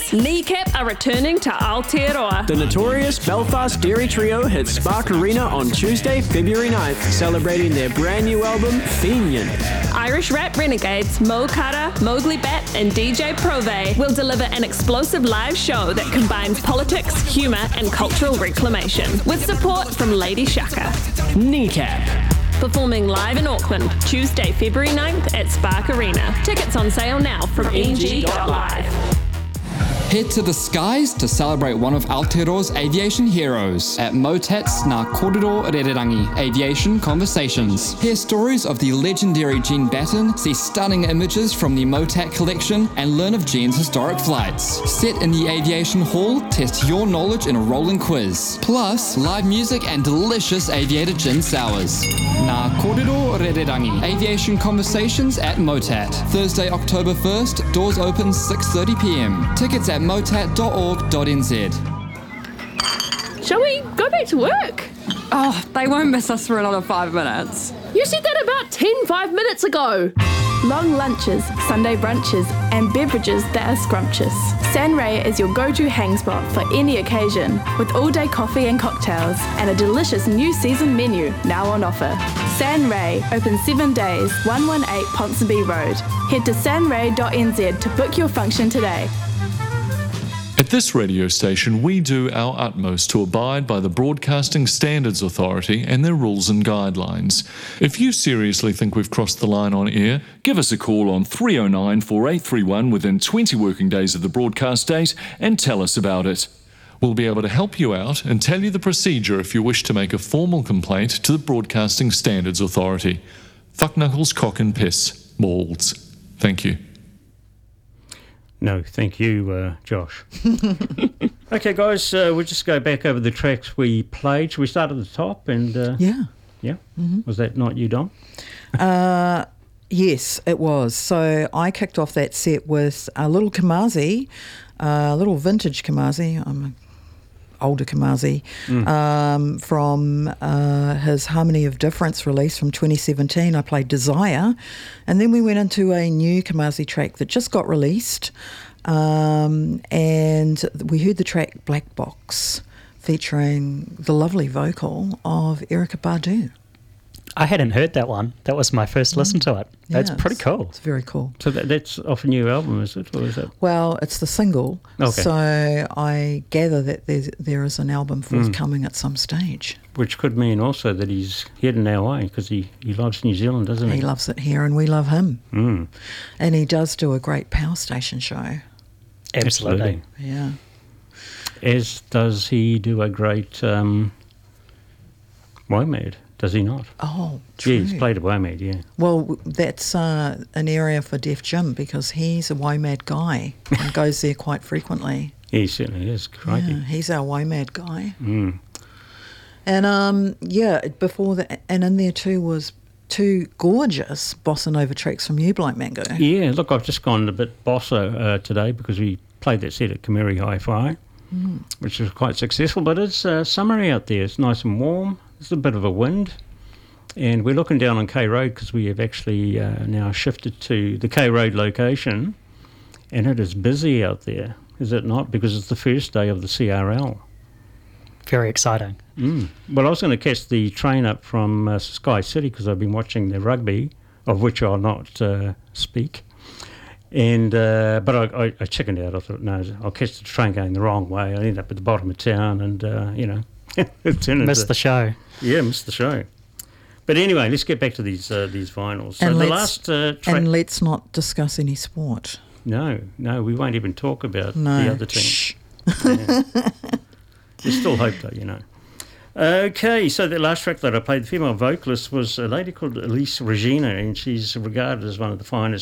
Kneecap are returning to Aotearoa. The notorious Belfast Dairy Trio hits Spark Arena on Tuesday, February 9th, celebrating their brand new album, Fenian. Irish rap renegades Mo Kara, Mowgli Bat, and DJ Prove will deliver an explosive live show that combines politics, humour, and cultural reclamation, with support from Lady Shaka. Kneecap. Performing live in Auckland, Tuesday, February 9th at Spark Arena. Tickets on sale now from ng.live. Head to the skies to celebrate one of Aotearoa's aviation heroes at Motat's Ngā Kōrero Rererangi Aviation Conversations. Hear stories of the legendary Gene Batten, see stunning images from the Motat collection, and learn of Gene's historic flights. Sit in the aviation hall, test your knowledge in a rolling quiz. Plus, live music and delicious aviator gin sours. Ngā Kōrero Rererangi Aviation Conversations at Motat. Thursday, October 1st, doors open 6:30pm. Tickets at motat.org.nz. Shall we go back to work? Oh, they won't miss us for another 5 minutes. You said that about 5 minutes ago. Long lunches, Sunday brunches, and beverages that are scrumptious. Sanray is your go-to hang spot for any occasion, with all-day coffee and cocktails, and a delicious new season menu now on offer. Sanray, open 7 days, 118 Ponsonby Road. Head to sanray.nz to book your function today. At this radio station, we do our utmost to abide by the Broadcasting Standards Authority and their rules and guidelines. If you seriously think we've crossed the line on air, give us a call on 309 4831 within 20 working days of the broadcast date and tell us about it. We'll be able to help you out and tell you the procedure if you wish to make a formal complaint to the Broadcasting Standards Authority. Thucknuckles, cock and piss. Balls. Thank you. No, thank you, Josh. Okay, guys, we'll just go back over the tracks we played. Should we start at the top? And Yeah. Yeah? Mm-hmm. Was that not you, Dom? Yes, it was. So I kicked off that set with a little Kamazi, a little vintage Kamazi. I'm an older Kamazi, from his Harmony of Difference release from 2017. I played Desire, and then we went into a new Kamazi track that just got released, and we heard the track Black Box, featuring the lovely vocal of Erykah Badu. I hadn't heard that one. That was my first listen to it. Yeah, That's pretty cool. It's very cool. So that's off a new album, is it? Or is it? Well, it's the single, Okay. so I gather that there is an album forthcoming at some stage. Which could mean also that he's heading our way, because he loves New Zealand, doesn't he? He loves it here and we love him. Mm. And he does do a great power station show. Absolutely. Yeah. As does he do a great WOMAD, does he not? Oh, true. Yeah, he's played a WOMAD, yeah. Well, that's an area for Def Jim because he's a WOMAD guy and goes there quite frequently. Yeah, he certainly is. Crikey. Yeah, he's our WOMAD guy. Mm. And before that, and in there too was two gorgeous bossa nova tracks from New Blight Mango. Yeah, look, I've just gone a bit bossa today because we played that set at Kameri Hi-Fi, which was quite successful, but it's summery out there. It's nice and warm. There's a bit of a wind. And we're looking down on K Road because we have actually now shifted to the K Road location, and it is busy out there, is it not? Because it's the first day of the CRL. Very exciting. Well, I was going to catch the train up from Sky City because I've been watching the rugby, of which I'll not speak. And but I chickened out. I thought, no, I'll catch the train going the wrong way. I ended up at the bottom of town and, Missed the show. Yeah, missed the show. But anyway, let's get back to these vinyls. So And the let's- last track... And let's not discuss any sport. No, we won't even talk about No. the other team. Shh. Yeah. There's still hope, though, Okay, so the last track that I played, the female vocalist, was a lady called Elise Regina, and she's regarded as one of the finest